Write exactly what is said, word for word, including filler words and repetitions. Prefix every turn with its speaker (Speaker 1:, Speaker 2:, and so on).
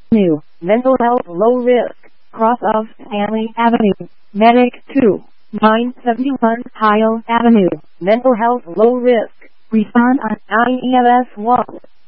Speaker 1: Avenue, Mental Health Low Risk, cross of Stanley Avenue, Medic two, nine seventy-one Kyle Avenue, Mental Health Low Risk, respond on I E L S one.